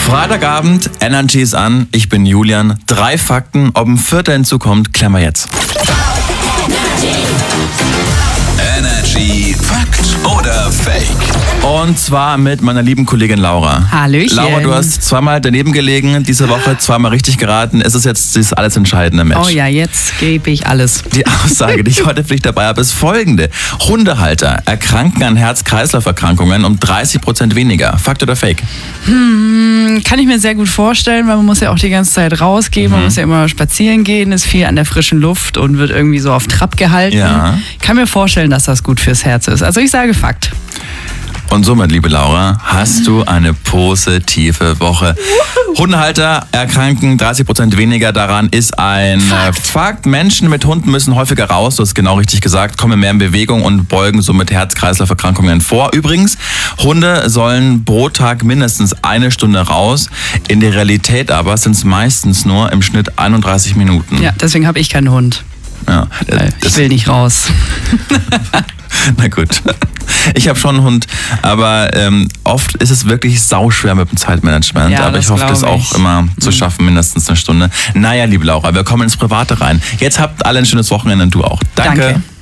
Freitagabend, Energy ist an. Ich bin Julian. 3 Fakten. Ob ein vierter hinzukommt, klären wir jetzt. Energy Fakt oder Fake? Und zwar mit meiner lieben Kollegin Laura. Hallöchen. Laura, du hast zweimal daneben gelegen diese Woche, zweimal richtig geraten. Es ist jetzt das alles entscheidende Match. Oh ja, jetzt gebe ich alles. Die Aussage, die ich heute für dich dabei habe, ist folgende. Hundehalter erkranken an Herz-Kreislauf-Erkrankungen um 30% weniger. Fakt oder Fake? Kann ich mir sehr gut vorstellen, weil man muss ja auch die ganze Zeit rausgehen, man muss ja immer spazieren gehen, ist viel an der frischen Luft und wird irgendwie so auf Trab gehalten. Ja. Kann mir vorstellen, dass das gut fürs Herz ist. Also ich sage Fakt. Und somit, liebe Laura, hast du eine positive Woche. Hundehalter erkranken 30% weniger. Daran ist ein Fakt. Menschen mit Hunden müssen häufiger raus, du hast genau richtig gesagt, kommen mehr in Bewegung und beugen somit Herz-Kreislauf-Erkrankungen vor. Übrigens, Hunde sollen pro Tag mindestens 1 Stunde raus. In der Realität aber sind es meistens nur im Schnitt 31 Minuten. Ja, deswegen habe ich keinen Hund. Ja, Ich will nicht raus. Na gut. Ich habe schon einen Hund, aber oft ist es wirklich sauschwer mit dem Zeitmanagement. Ja, aber ich hoffe, das auch immer zu schaffen, mindestens 1 Stunde. Naja, liebe Laura, wir kommen ins Private rein. Jetzt habt alle ein schönes Wochenende und du auch. Danke.